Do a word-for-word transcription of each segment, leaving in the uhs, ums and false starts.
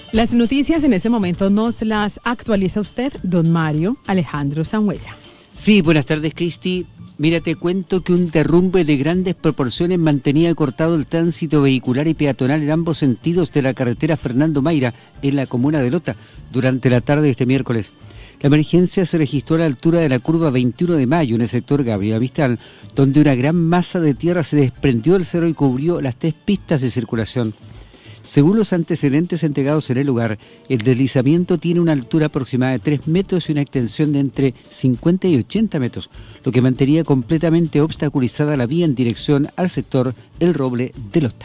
Las noticias en este momento nos las actualiza usted, don Mario Alejandro Sangüesa. Sí, buenas tardes, Cristi. Mira, te cuento que un derrumbe de grandes proporciones mantenía cortado el tránsito vehicular y peatonal en ambos sentidos de la carretera Fernando Mayra, en la comuna de Lota, durante la tarde de este miércoles. La emergencia se registró a la altura de la curva veintiuno de mayo, en el sector Gabriela Mistral, donde una gran masa de tierra se desprendió del cerro y cubrió las tres pistas de circulación. Según los antecedentes entregados en el lugar, el deslizamiento tiene una altura aproximada de tres metros y una extensión de entre cincuenta y ochenta metros, lo que mantenía completamente obstaculizada la vía en dirección al sector El Roble de Lota.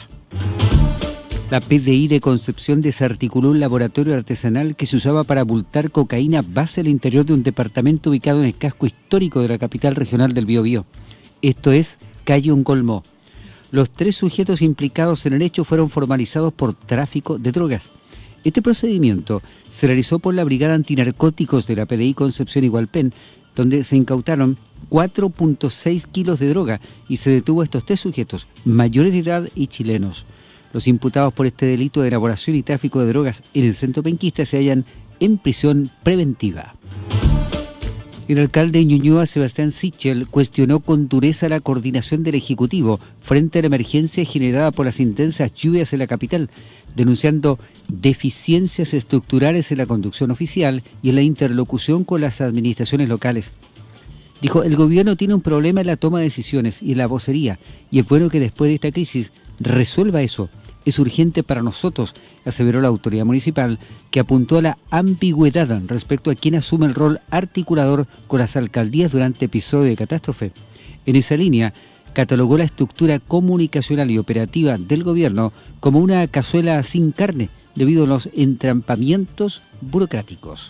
La P D I de Concepción desarticuló un laboratorio artesanal que se usaba para abultar cocaína base al interior de un departamento ubicado en el casco histórico de la capital regional del Biobío. Esto es Calle Oncolmó. Los tres sujetos implicados en el hecho fueron formalizados por tráfico de drogas. Este procedimiento se realizó por la Brigada Antinarcóticos de la P D I Concepción Igualpén, donde se incautaron cuatro punto seis kilos de droga y se detuvo a estos tres sujetos, mayores de edad y chilenos. Los imputados por este delito de elaboración y tráfico de drogas en el centro penquista se hallan en prisión preventiva. El alcalde de Ñuñoa, Sebastián Sichel, cuestionó con dureza la coordinación del Ejecutivo frente a la emergencia generada por las intensas lluvias en la capital, denunciando deficiencias estructurales en la conducción oficial y en la interlocución con las administraciones locales. Dijo, el gobierno tiene un problema en la toma de decisiones y en la vocería, y es bueno que después de esta crisis resuelva eso. Es urgente para nosotros, aseveró la autoridad municipal, que apuntó a la ambigüedad respecto a quién asume el rol articulador con las alcaldías durante episodios de catástrofe. En esa línea, catalogó la estructura comunicacional y operativa del gobierno como una cazuela sin carne, debido a los entrampamientos burocráticos.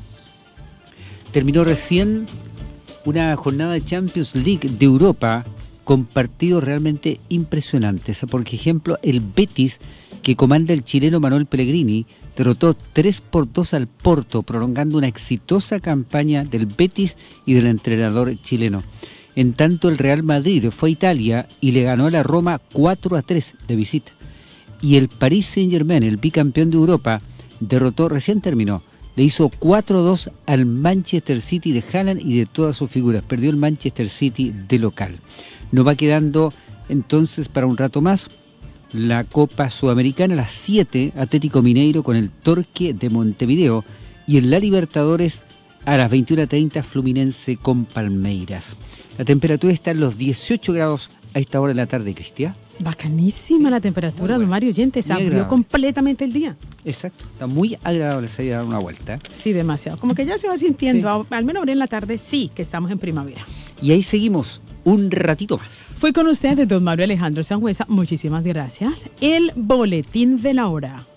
Terminó recién una jornada de Champions League de Europa con partidos realmente impresionantes. Por ejemplo, el Betis, que comanda el chileno Manuel Pellegrini, derrotó tres por dos al Porto, prolongando una exitosa campaña del Betis y del entrenador chileno. En tanto, el Real Madrid fue a Italia y le ganó a la Roma cuatro a tres de visita. Y el Paris Saint-Germain, el bicampeón de Europa, derrotó, recién terminó, le hizo cuatro a dos al Manchester City de Haaland y de todas sus figuras. Perdió el Manchester City de local. Nos va quedando entonces para un rato más la Copa Sudamericana a las siete, Atlético Mineiro con el Torque de Montevideo, y en la Libertadores a las veintiuna treinta Fluminense con Palmeiras. La temperatura está en los dieciocho grados a esta hora de la tarde, Cristian. Bacanísima la temperatura, don Mario Oyente, se abrió completamente el día. Exacto, está muy agradable salir a dar una vuelta. Sí, demasiado, como que ya se va sintiendo, sí. Al menos ahora en la tarde sí, que estamos en primavera. Y ahí seguimos un ratito más. Fui con ustedes, don Mario Alejandro Sangüesa, muchísimas gracias. El boletín de la hora.